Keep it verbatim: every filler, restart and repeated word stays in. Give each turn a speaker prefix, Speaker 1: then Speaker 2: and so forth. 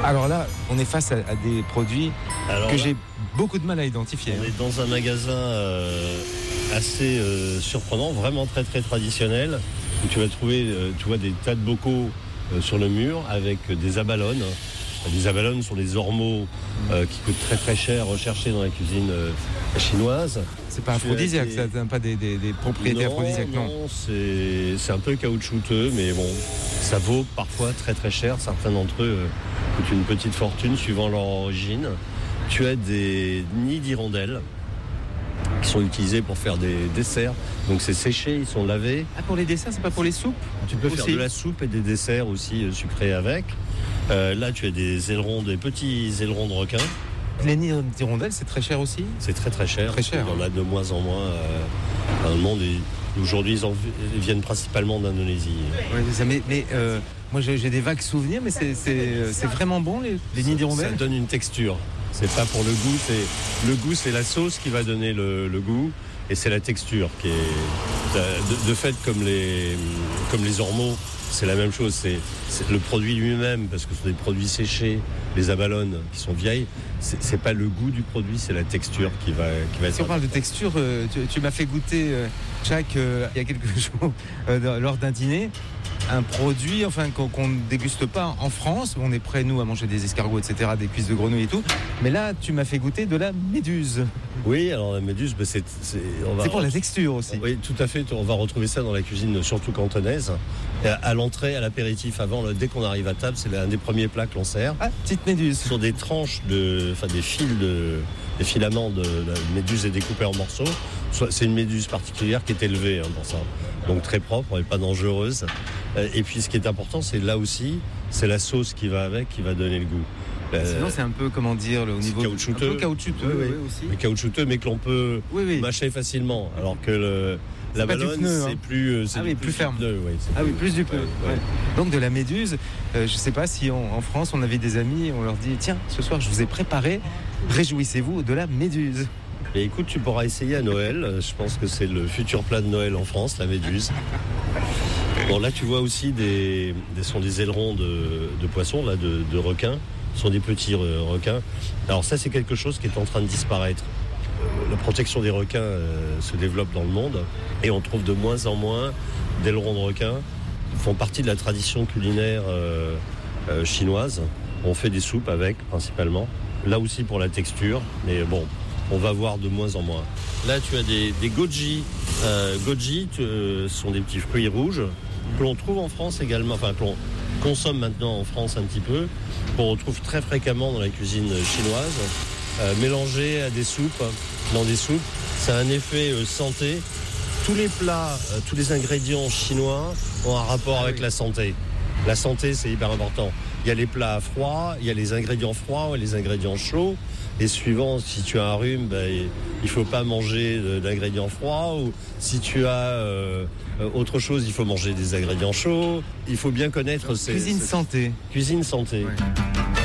Speaker 1: Alors là, on est face à, à des produits Alors que là, j'ai beaucoup de mal à identifier.
Speaker 2: On est dans un magasin euh, assez euh, surprenant, vraiment très très traditionnel, où tu vas trouver euh, tu vois, des tas de bocaux euh, sur le mur avec des abalones. Les abalones sont des ormeaux euh, qui coûtent très très cher, recherchés dans la cuisine euh, chinoise.
Speaker 1: C'est pas aphrodisiaque, des... ça n'a pas des, des, des propriétés
Speaker 2: non,
Speaker 1: aphrodisiaques, non.
Speaker 2: Non, c'est, c'est un peu caoutchouteux, mais bon, ça vaut parfois très très cher. Certains d'entre eux euh, coûtent une petite fortune suivant leur origine. Tu as des nids d'hirondelles qui sont utilisés pour faire des desserts. Donc c'est séché, ils sont lavés.
Speaker 1: Ah, pour les desserts, c'est pas pour les soupes?
Speaker 2: Tu peux
Speaker 1: aussi
Speaker 2: faire de la soupe et des desserts aussi euh, sucrés avec. Euh, là, tu as des ailerons, des petits ailerons de requin.
Speaker 1: Les nids d'hirondelles, c'est très cher aussi?
Speaker 2: C'est très très cher.
Speaker 1: Très cher.
Speaker 2: Il y en a de moins en moins euh, dans le monde. Et aujourd'hui, ils, en, ils viennent principalement d'Indonésie.
Speaker 1: Ouais, ça, mais mais euh, moi, j'ai, j'ai des vagues souvenirs, mais c'est, c'est, c'est vraiment bon, les, les nids d'hirondelles?
Speaker 2: Ça donne une texture. C'est pas pour le goût. C'est, le goût, c'est la sauce qui va donner le, le goût. Et c'est la texture qui est... De, de fait, comme les, comme les ormeaux, c'est la même chose. C'est, c'est le produit lui-même, parce que ce sont des produits séchés, les abalones qui sont vieilles. C'est, c'est pas le goût du produit, c'est la texture qui va, qui va être...
Speaker 1: Si on parle de texture, euh, tu, tu m'as fait goûter, euh, Jacques, euh, il y a quelques jours, euh, lors d'un dîner, un produit enfin, qu'on, qu'on ne déguste pas en France. On est prêts, nous, à manger des escargots, et cetera, des cuisses de grenouille et tout. Mais là, tu m'as fait goûter de la méduse.
Speaker 2: Oui, alors la méduse, ben c'est... C'est, on va
Speaker 1: c'est pour la texture aussi.
Speaker 2: Oui, tout à fait. On va retrouver ça dans la cuisine, surtout cantonaise. Et à l'entrée, à l'apéritif, avant, dès qu'on arrive à table, c'est l'un des premiers plats que l'on sert.
Speaker 1: Ah, petite méduse.
Speaker 2: Ce sont des tranches de... Enfin, des fils de... Des filaments de la méduse est découpée en morceaux. C'est une méduse particulière qui est élevée hein, pour ça. Donc très propre et pas dangereuse. Et puis ce qui est important, c'est là aussi, c'est la sauce qui va avec, qui va donner le goût.
Speaker 1: Euh, Sinon, c'est un peu, comment dire, au niveau...
Speaker 2: caoutchouteux.
Speaker 1: Un peu caoutchouteux, oui, oui. Oui, aussi.
Speaker 2: Mais caoutchouteux, mais que l'on peut oui, oui. mâcher facilement. Alors que le... La ballonne,
Speaker 1: pneu,
Speaker 2: c'est
Speaker 1: hein.
Speaker 2: plus, c'est
Speaker 1: ah oui,
Speaker 2: plus,
Speaker 1: plus ferme.
Speaker 2: Pneu, oui,
Speaker 1: ah
Speaker 2: plus,
Speaker 1: oui, plus du pneu.
Speaker 2: Ouais,
Speaker 1: ouais.
Speaker 2: Ouais.
Speaker 1: Donc de la méduse, euh, je ne sais pas si on, en France, on avait des amis, on leur dit, tiens, ce soir, je vous ai préparé, réjouissez-vous de la méduse.
Speaker 2: Et écoute, tu pourras essayer à Noël. Je pense que c'est le futur plat de Noël en France, la méduse. Bon, là, tu vois aussi des, des sont des ailerons de, de poissons, là, de, de requins. Ce sont des petits requins. Alors ça, c'est quelque chose qui est en train de disparaître. La protection des requins euh, se développe dans le monde et on trouve de moins en moins d'ailerons de requins. Ils font partie de la tradition culinaire euh, euh, chinoise. On fait des soupes avec, principalement. Là aussi pour la texture, mais bon, on va voir de moins en moins. Là, tu as des, des goji. Euh, goji, euh, ce sont des petits fruits rouges que l'on trouve en France également, enfin que l'on consomme maintenant en France un petit peu, qu'on retrouve très fréquemment dans la cuisine chinoise. Euh, mélangé à des soupes, dans des soupes, ça a un effet euh, santé. Tous les plats, euh, tous les ingrédients chinois ont un rapport ah avec oui. la santé. La santé, c'est hyper important. Il y a les plats froids, il y a les ingrédients froids et les ingrédients chauds. Et suivant, si tu as un rhume, ben, il faut pas manger d'ingrédients froids. Ou si tu as euh, autre chose, il faut manger des ingrédients chauds. Il faut bien connaître ces...
Speaker 1: Cuisine
Speaker 2: ces...
Speaker 1: santé.
Speaker 2: Cuisine santé.
Speaker 1: Ouais.